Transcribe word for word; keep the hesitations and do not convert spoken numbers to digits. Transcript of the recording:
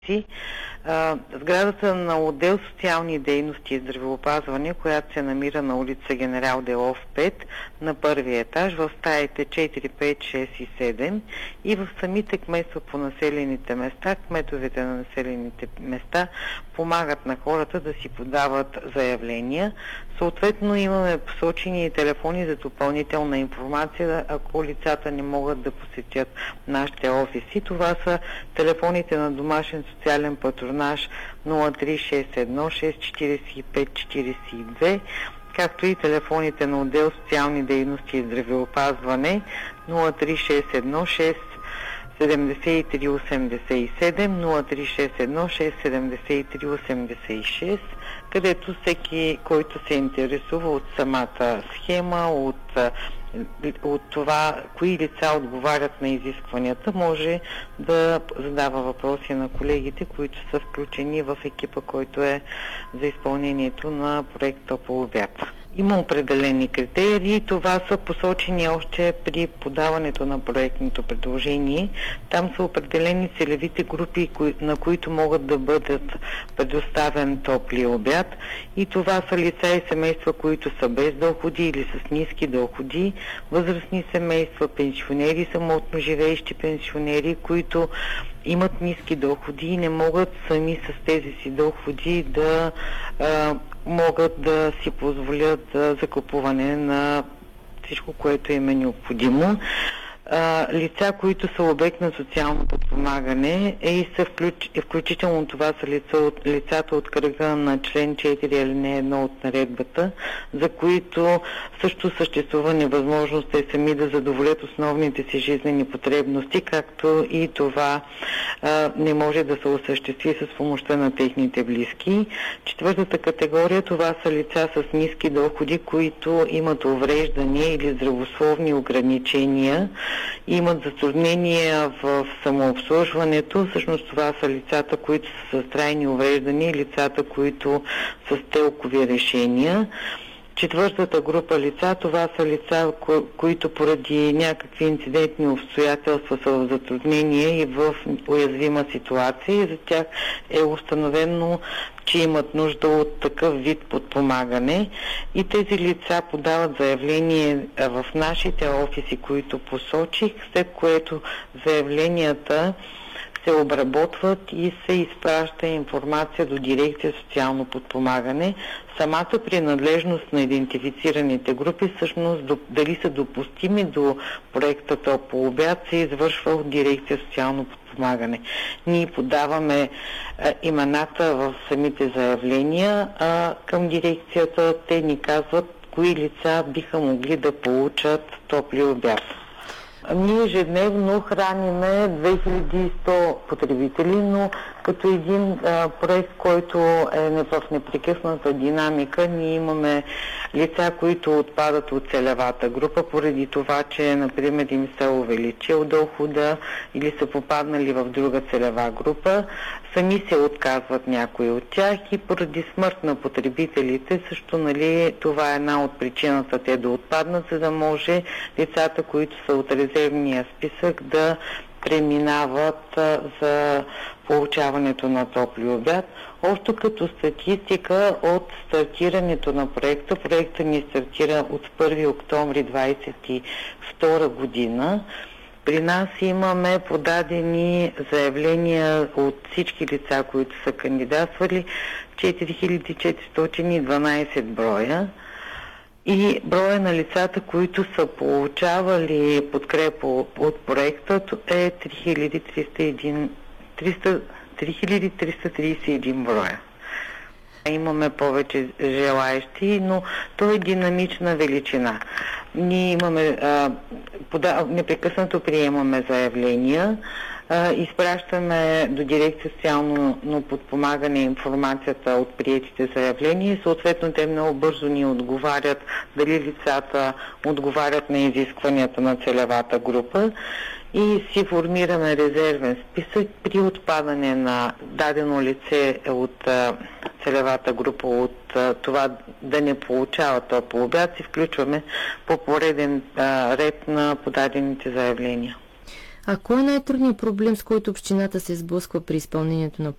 си. А, сградата на отдел социални дейности и здравеопазване, която се намира на улица Генерал Делов пет, на първия етаж, в стаите четири, пет, шест и седем и в самите кметства по населените места, кметовете на населените места помагат на хората да си подават заявления. Съответно имаме посочени телефони за допълнителна информация, ако лицата не могат да посетят нашите офиси. Това са телефоните на домашен социален патронаж нула три шест едно шест четиридесет и пет четиридесет и две, както и телефоните на отдел социални дейности и здравеопазване нула три шест едно шест седемдесет и три осемдесет и седем, нула три шест едно шест седемдесет и три осемдесет и шест, където всеки, който се интересува от самата схема, от, от това кои лица отговарят на изискванията, може да задава въпроси на колегите, които са включени в екипа, който е за изпълнението на проекта по обяд. Има определени критерии. Това са посочени още при подаването на проектното предложение. Там са определени целевите групи, на които могат да бъдат предоставен топли обяд. И това са лица и семейства, които са без доходи или с ниски доходи, възрастни семейства, пенсионери, самотно живеещи пенсионери, които имат ниски доходи и не могат сами с тези си доходи да а, могат да си позволят а, закупуване на всичко, което им е необходимо. А, лица, които са обект на социално подпомагане е и са включ... включително това са лица от... лицата от кръга на член четири алинея едно от наредбата, за които също съществува невъзможност те сами да задоволят основните си жизнени потребности, както и това а, не може да се осъществи с помощта на техните близки. Четвъртата категория, това са лица с ниски доходи, които имат увреждания или здравословни ограничения, имат затруднения в самообслужването. Всъщност това са лицата, които са с трайни увреждания и лицата, които са с телкови решения. Четвъртата група лица, това са лица, ко- които поради някакви инцидентни обстоятелства са в затруднение и в уязвима ситуация и за тях е установено, че имат нужда от такъв вид подпомагане и тези лица подават заявление в нашите офиси, които посочих, след което заявленията се обработват и се изпраща информация до дирекция социално подпомагане. Самата принадлежност на идентифицираните групи, всъщност дали са допустими до проекта Топъл обяд, се извършва от дирекция социално подпомагане. Ние подаваме а, имената в самите заявления а, към дирекцията. Те ни казват кои лица биха могли да получат топли обяд. Ние ежедневно храниме две хиляди и сто потребители, но като един а, проект, който е в непрекъсната динамика, ние имаме лица, които отпадат от целевата група, поради това, че, например, им се увеличил дохода или са попаднали в друга целева група. Сами се отказват някои от тях и поради смърт на потребителите също, нали, това е една от причината те да отпаднат, за да може лицата, които са от резервния списък, да преминават а, за получаването на топли обяд. Още като статистика от стартирането на проекта, проекта ни стартира от първи октомври двадесет и втора година. При нас имаме подадени заявления от всички лица, които са кандидатствали, четири хиляди четиристотин и дванадесет броя. И броя на лицата, които са получавали подкрепа от проекта, е три хиляди триста тридесет и един броя. Имаме повече желаещи, но то е динамична величина. Ние имаме, а, пода, непрекъснато приемаме заявления, а, изпращаме до дирекция социално подпомагане информацията от приетите заявления и съответно те много бързо ни отговарят дали лицата отговарят на изискванията на целевата група и си формираме резервен списък при отпадане на дадено лице от а, целевата група от а, това да не получава топъл обяд, си включваме по пореден а, ред на подадените заявления. А кой е най-трудният проблем, с който общината се сблъсква при изпълнението на